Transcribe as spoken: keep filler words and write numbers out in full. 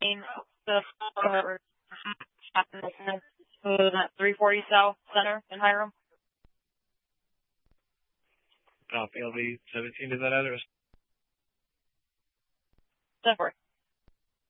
the three forty South Center in Hiram. Copy. L V seventeen to that address. ten four.